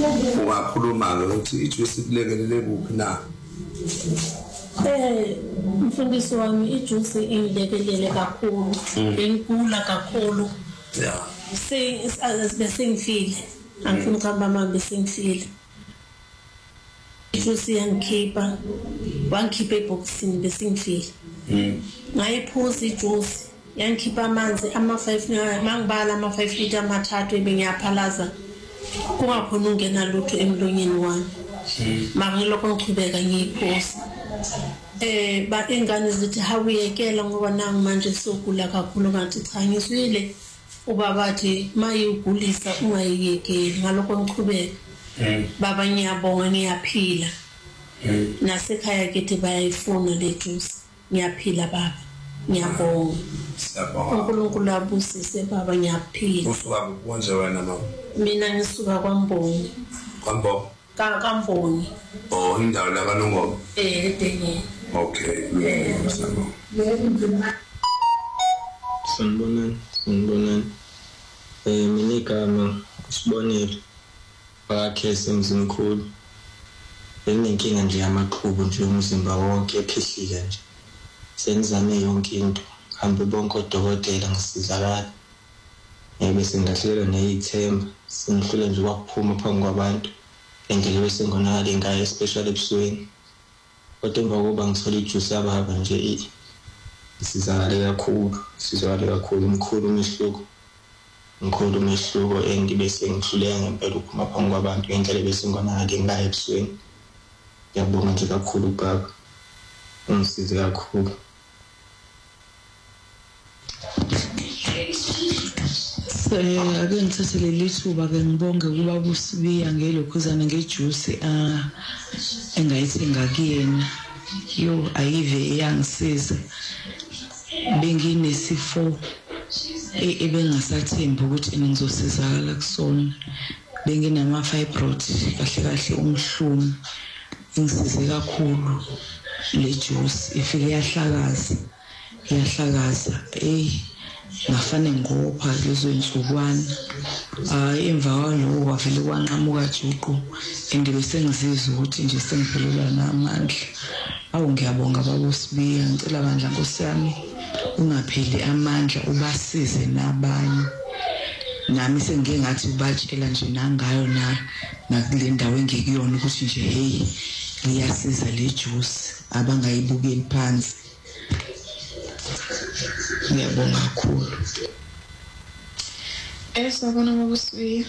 Ungakhuluma ukuthi ijuice ilekelele kuphi na? Mfundisi wami ijuice ingilekelele kakhulu. Ngikula kakhulu. Yeah. Besengifile. Angifuni ukuhamba manje besengifile. Ijuice yangikhipha. Wangikhipha ebhokisini besengifile. Ngayiphuza ijuice. Yangikhipha amanzi ama-5 mangibala ama-5 liter amathathu ebengiyaphalaza. Kungakhona ungena lutho emlonyeni wami. Mangilokho ngichubeka ngiyiphosa. Ba ingane zithi hawuyekela ngoba nangu manje sokula kakhulu ngathi cha ngiswile ubabathi mayigulisa ungayiyekeli ngalokho ngichubeka. Baba ngiyabonga ngiyaphila. Nasekhaya kithi bayayifuna le juice. Ngiyaphila baba. Ngiyabonga. Siyabonga. uNkulunkulu abusise baba ngiyaphila. Usuka konje wena mama? Mina ngisuka kwaMbongi. Kwambo? KaMbongi. Oh, indawo la kaNongoma. Edenge. Okay. Sanibonani. Mina igama Sibonile. Bakhese Mzimkhulu. Benginenkinga nje yamaqhubu nje umzimba wonke ephihlika nje. Sengizame yonke into. Hambe bonke odokotela ngisizakala. Bese ngahlela neyithemba. Singihlule nje kwakuphuma phambi kwabantu. Endlela bese ngonakala ngayo especially ebusweni. Kodwa emva kokuba ngithola ijuice yababa nje isizakale kakhulu umkhulu umehluko bese ngihluleka ngempela ukuphuma phambi kwabantu ngendlela bese ngonakala ngayo ebusweni. Ngiyabonga nje kakhulu baba. Ungisize kakhulu. Ake ngithathe leli thuba ke ngibonge kuba kusibiya ngelokhuzana ngejuice engayithenga kuyena. Yo ayive yangisiza. Benginesifo ebengasathembi ukuthi ngizosizakala kusona. Benginama fibroid kahle umhlungu. Ingisize kakhulu le juice ifike yahlakaza. Ngafane ngopha lezo insukwana. Emva kwalokho kwavele kwanqamuka juqu bese ngizizwa ukuthi nje sengiphelelwa namandla. Ngiyabonga baba uSibiya, ngicela bandla Nkosi yami ungapheli amandla ubasize nabanye. Nami sengike ngathi ubatshela nje nangayo nakule ndawo engikuyona ukuthi nje hey ngiyasiza le juice abangayibukeli phansi. Ngiyabonga kakhulu. Sabona ngokusibiya.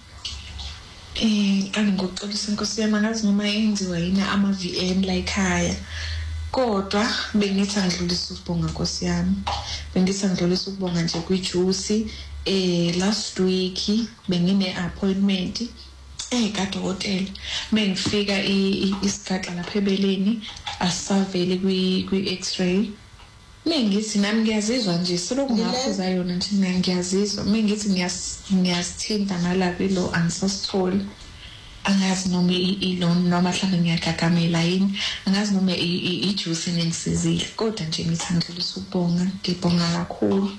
Ngicela Nkosi yami ngazi noma yenziwa yini ama-VM la ekhaya. Kodwa bengithi ngidlulisa ukubonga Nkosi yami. Bengithi ngidlulisa ukubonga nje kwijuice. Last week bengine appointment kadokotela. Mengifika isigaxa lapha ebeleni asavele kwi X-ray. Mengithi nami ngiyazizwa nje selokhu ngaphuza yona nje ngiyazizwa. Mengithi ngiyasithinta nalapha lo angisasithola. Angazi noma ilona noma mhlawumbe ngiyagagamela yini. Angazi noma ijuice nengisizile. Kodwa nje ngithandela ukubonga. Ngibonga kakhulu.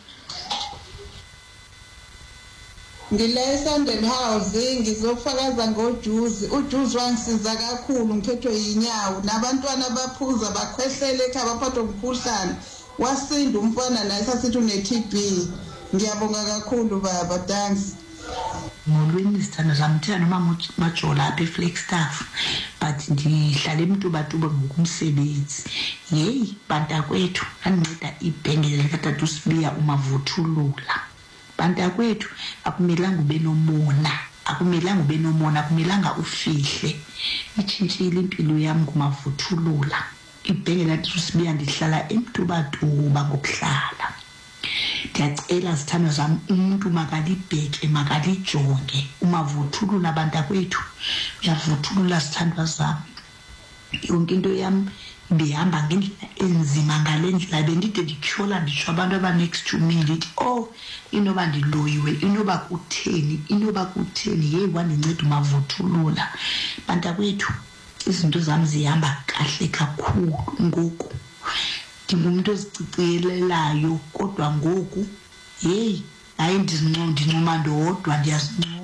Ngile-Sunday House ngizofakaza ngojuice. Ujuice wangisiza kakhulu ngiphethwe yinyawo nabantwana abaphuza bakhwehlele ekhaya baphathwa umkhuhlane. Wasinda umfana naye sasithi une-TB. Ngiyabonga kakhulu baba, thanks. Molweni izithando zami thina noma majola apha eFlagstaff but ndihlala eMtubatuba ngokumsebenzi. Hey bantakwethu andinceda ibhengele likatata uSibiya umavuthulula. Bantakwethu akumelanga ube nomona, akumelanga ufihle. Itshintshile impilo yami ngumavuthulula. Ibhengela lathi uSibiya ndihlala eMtubatuba ngokuhlala. Ndiyacela zithando zami umuntu makalibheke makalijonge umavuthulula bantakwethu. Uyavuthulula zithandwa zami. Yonke into yami bihamba ngendlela enzima ngale ndlela bendide ndikhyola nditsho abantu aba-next to me ndithi inoba ndiloyiwe inoba kutheni yeyi wandinceda umavuthulula. Bantakwethu izinto zami zihamba kahle kakhulu ngoku. Ndingumuntu ozicicilelayo kodwa ngoku hey hayi ndizincoma ndodwa ndiyazincoma.